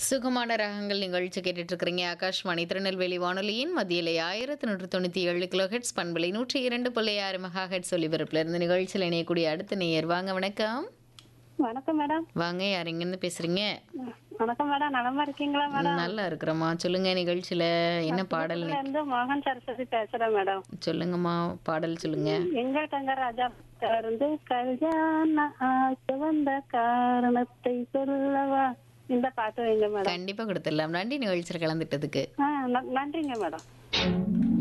சுகமான ரகங்கள் நிகழ்ச்சி கேட்டுட்டு இருக்கிறீங்க. ஆகாஷ்வாணி திருநெல்வேலி வானொலியின் மத்தியிலே 1197 கிலோஹெட்ஸ் பண்பலை 102.6 மெகா ஹெட்ஸ் ஒலிபரப்புல இருந்து நிகழ்ச்சியில் இணையக்கூடிய அடுத்த நேயர். வாங்க, வணக்கம். வணக்கம் மேடம். வாங்க, யார் எங்கேருந்து பேசுறீங்க? வணக்கம் மேடம். நலமா இருக்கீங்களா மேடம்? நல்லா இருக்கிறோமா. சொல்லுங்க, நிகழ்ச்சியில என்ன பாடல்? இருந்து மோகன் சரஸ்வதி பேசுறேன் மேடம். சொல்லுங்கம்மா, பாடல் சொல்லுங்க. எங்க தங்கராஜா இருந்து கல்யாண ஆசை வந்த காரணத்தை சொல்லவா, இந்த பாட்டு வைங்க மேடம். கண்டிப்பா கொடுத்துடலாம். நன்றி நிகழ்ச்சியில் கலந்துட்டதுக்கு. நன்றிங்க மேடம்.